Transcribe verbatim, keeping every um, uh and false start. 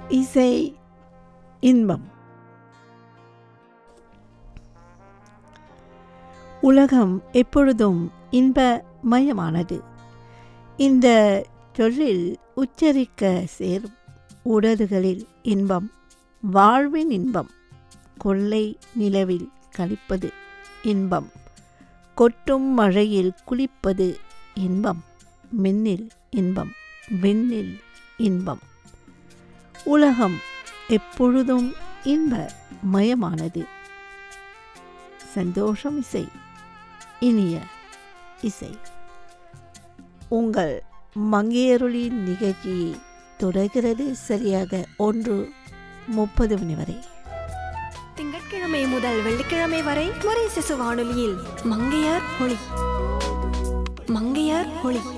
இசை இன்பம். உலகம் எப்பொழுதும் இன்பமயமானது. இந்த சொல்லில் உச்சரிக்க சேரும் உடல்களில் இன்பம், வாழ்வின் இன்பம். கொள்ளை நிலவில் கழிப்பது இன்பம், கொட்டும் மழையில் குளிப்பது இன்பம், மின்னில் இன்பம், விண்ணில் இன்பம். உலகம் எப்பொழுதும் இன்பமயமானது. சந்தோஷம் இசை, இனிய இசை. உங்கள் மங்கையருளி நிகழ்ச்சி தொடர்கிறது சரியாக ஒன்று முப்பது மணி வரை. திங்கட்கிழமை முதல் வெள்ளிக்கிழமை வரை முறை சிசு வானொலியில் மங்கையர் ஒளி. மங்கையர் ஒளி.